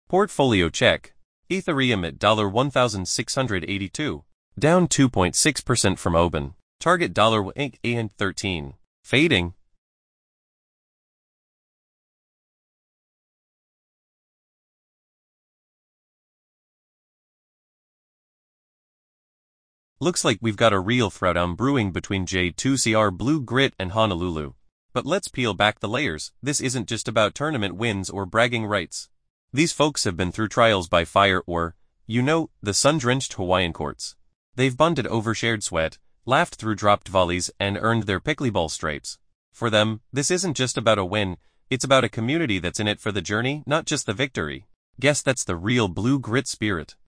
Portfolio check. Ethereum at $1,682. Down 2.6% from open. Target $8.13. Fading. Looks like we've got a real throwdown brewing between J2CR Blue Grit and Honolulu. But let's peel back the layers. This isn't just about tournament wins or bragging rights. These folks have been through trials by fire or, the sun-drenched Hawaiian courts. They've bonded over shared sweat, laughed through dropped volleys, and earned their pickleball stripes. For them, this isn't just about a win, it's about a community that's in it for the journey, not just the victory. Guess that's the real Blue Grit spirit.